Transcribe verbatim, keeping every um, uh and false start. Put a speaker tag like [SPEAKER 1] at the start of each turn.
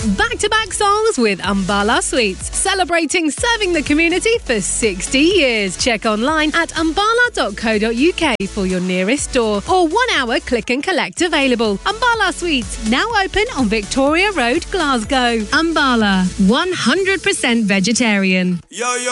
[SPEAKER 1] Back-to-back songs with Ambala Sweets, celebrating serving the community for sixty years. Check online at ambala dot co dot uk for your nearest store or one-hour click and collect available. Ambala Sweets, now open on Victoria Road, Glasgow. Ambala, one hundred percent vegetarian.
[SPEAKER 2] Yo, yo.